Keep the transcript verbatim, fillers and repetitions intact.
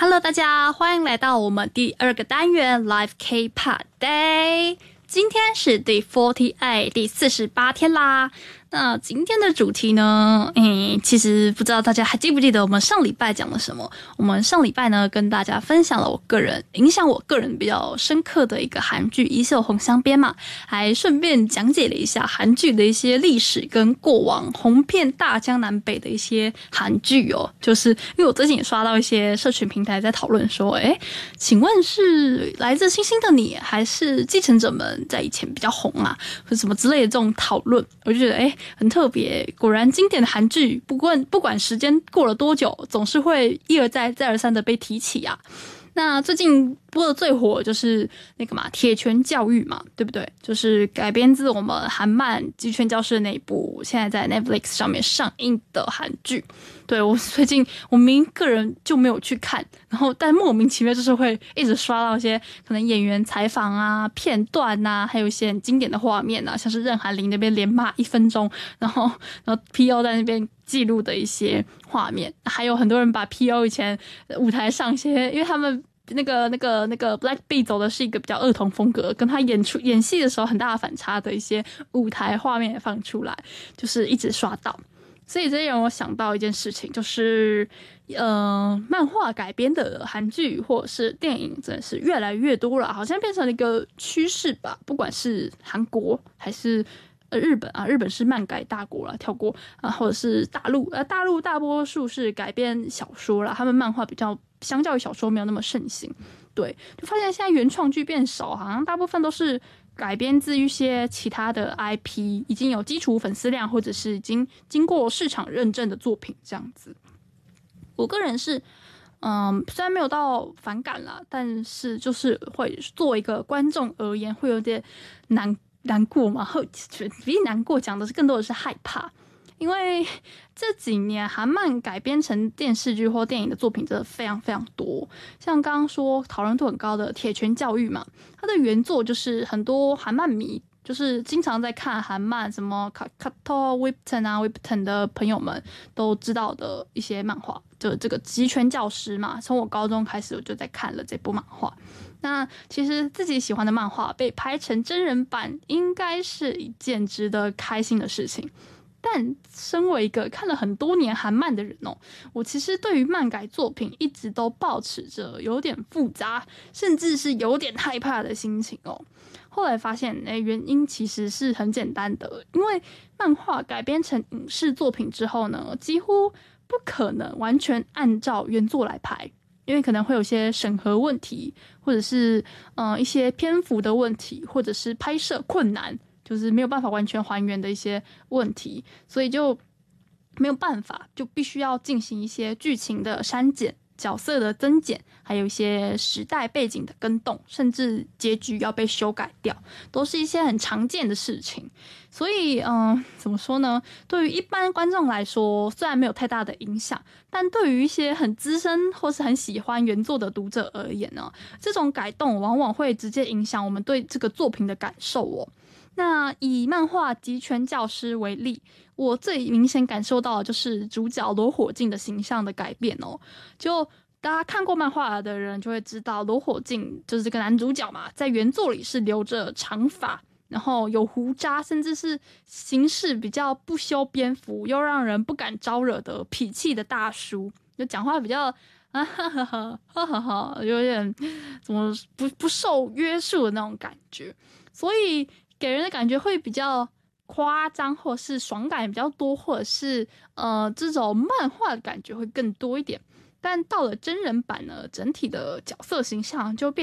Hello， 大家欢迎来到我们第二个单元 Live K-pop Day。今天是第四十八第四十八天啦。那今天的主题呢，嗯，其实不知道大家还记不记得我们上礼拜讲了什么？我们上礼拜呢跟大家分享了我个人影响我个人比较深刻的一个韩剧《衣袖红镶边》嘛，还顺便讲解了一下韩剧的一些历史跟过往红遍大江南北的一些韩剧哦。就是因为我最近也刷到一些社群平台在讨论说，诶，请问是来自星星的你还是继承者们在以前比较红啊，或者什么之类的这种讨论，我就觉得诶很特别，果然经典的韩剧，不管不管时间过了多久，总是会一而再再而三的被提起啊。那最近播的最火就是那个嘛，《铁拳教育》嘛，对不对？就是改编自我们韩漫《鸡圈教室》那一部，现在在 Netflix 上面上映的韩剧。对，我最近我明明个人就没有去看，然后但莫名其妙就是会一直刷到一些可能演员采访啊、片段啊，还有一些很经典的画面啊，像是任涵玲那边连骂一分钟，然后然后 P O 在那边记录的一些画面，还有很多人把 P O 以前舞台上一些，因为他们那个、那个、那个 Blackpink 走的是一个比较儿童风格，跟他演出演戏的时候很大的反差的一些舞台画面也放出来，就是一直刷到。所以这让我想到一件事情，就是呃，漫画改编的韩剧或者是电影真的是越来越多了，好像变成了一个趋势吧。不管是韩国还是呃日本啊，日本是漫改大国啦，跳过啊，或者是大陆，呃，大陆大多数是改编小说啦，他们漫画比较相较于小说没有那么盛行。对，就发现现在原创剧变少，好像大部分都是改编自一些其他的 I P， 已经有基础粉丝量或者是已经经过市场认证的作品这样子。我个人是，嗯，虽然没有到反感啦，但是就是会作为一个观众而言，会有点难难过嘛，会比起难过讲的是更多的是害怕。因为这几年韩漫改编成电视剧或电影的作品真的非常非常多，像刚刚说讨论度很高的《铁拳教育》嘛，它的原作就是很多韩漫迷，就是经常在看韩漫，什么卡卡托、Webtoon 啊、Webtoon 的朋友们都知道的一些漫画，就这个极拳教师嘛，从我高中开始我就在看了这部漫画。那其实自己喜欢的漫画被拍成真人版，应该是一件值得开心的事情。但身为一个看了很多年韩漫的人哦，我其实对于漫改作品一直都抱持着有点复杂，甚至是有点害怕的心情哦。后来发现，哎，原因其实是很简单的，因为漫画改编成影视作品之后呢，几乎不可能完全按照原作来拍，因为可能会有些审核问题，或者是呃一些篇幅的问题，或者是拍摄困难。就是没有办法完全还原的一些问题，所以就没有办法，就必须要进行一些剧情的删减、角色的增减，还有一些时代背景的更动，甚至结局要被修改掉，都是一些很常见的事情。所以，嗯，怎么说呢？对于一般观众来说，虽然没有太大的影响，但对于一些很资深或是很喜欢原作的读者而言呢，这种改动往往会直接影响我们对这个作品的感受哦。那以漫画《极拳教师》为例，我最明显感受到的就是主角罗火镜的形象的改变哦。就大家看过漫画的人就会知道，罗火镜就是这个男主角嘛，在原作里是留着长发，然后有胡渣，甚至是行事比较不修边幅，又让人不敢招惹的痞气的大叔，就讲话比较啊哈哈哈哈哈哈，有点怎么不不受约束的那种感觉，所以给人的感觉会比较夸张，或是爽感比较多，或者是呃这种漫画的感觉会更多一点。但到了真人版呢，整体的角色形象就变